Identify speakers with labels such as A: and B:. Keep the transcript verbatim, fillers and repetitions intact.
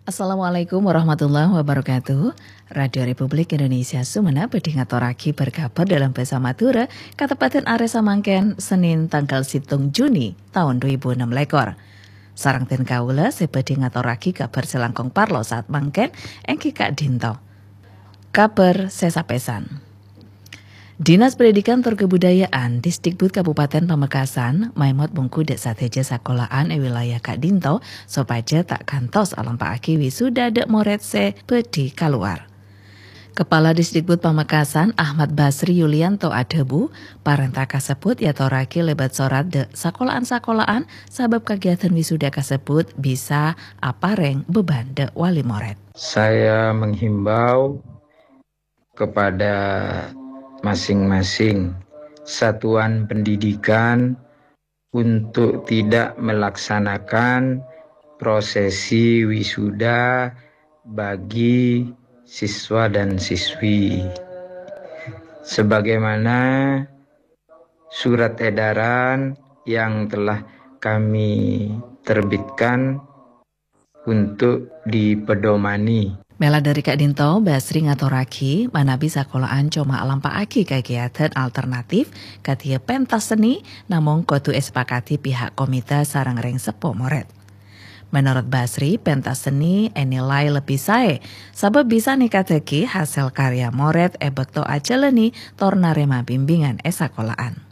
A: Assalamualaikum warahmatullahi wabarakatuh. Radio Republik Indonesia Sumena bedi ngaturake berkabar dalam bahasa Madura Kabupaten Aresa Mangken Senin tanggal situng Juni tahun dua ribu enam lekor. Sarang ten kaula sebedi ngaturake kabar selangkong parlo saat mangken engki Kak Dinto. Kabar sesapesan. Dinas Pendidikan Tur Kebudayaan Disdikbud Kabupaten Pamekasan maimot bungkudek sateja sakolahan e wilayah Kak Dinto sopaja tak kantos alampaake wisuda dek moret se bedi kaluar. Kepala Disdikbud Pamekasan Ahmad Basri Yulianto Adebu parenta kasebut yatorake lebat sorat dek sakolahan-sakolahan sabab kegiatan wisuda kasebut bisa apareng beban dek wali moret.
B: Saya menghimbau kepada masing-masing satuan pendidikan untuk tidak melaksanakan prosesi wisuda bagi siswa dan siswi sebagaimana surat edaran yang telah kami terbitkan untuk dipedomani.
A: Mela dari Kak Dinto, Basri ngaturaki manabi sakolahan coma alampaaki kegiatan alternatif katia pentas seni namung kudu sepakati pihak komite sarang reng sepo moret. Menurut Basri, pentas seni enilai lebih sae sabab bisa nikateki hasil karya moret ebekto ajaleni tornarema bimbingan esakolahan.